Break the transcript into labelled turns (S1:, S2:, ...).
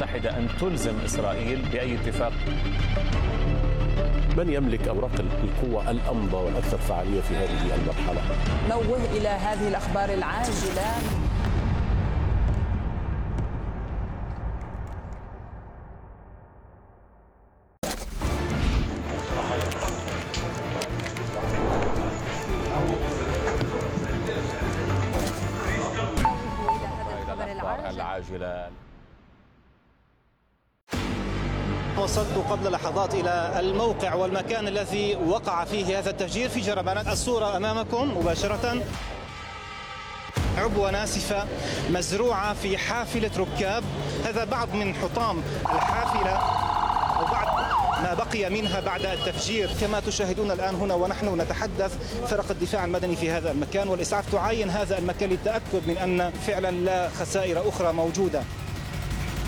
S1: المتحدة أن تلزم إسرائيل بأي اتفاق.
S2: من يملك أوراق القوة الأمضى والأكثر فعالية في هذه المرحلة؟
S3: نوه إلى هذه الأخبار العاجلة.
S1: العاجلة.
S4: وصلت قبل لحظات إلى الموقع والمكان الذي وقع فيه هذا التفجير في جربانات. الصورة أمامكم مباشرة، عبوة ناسفة مزروعة في حافلة ركاب. هذا بعض من حطام الحافلة وبعض ما بقي منها بعد التفجير. كما تشاهدون الآن هنا ونحن نتحدث، فرق الدفاع المدني في هذا المكان والإسعاف تعاين هذا المكان للتأكد من أن فعلا لا خسائر أخرى موجودة.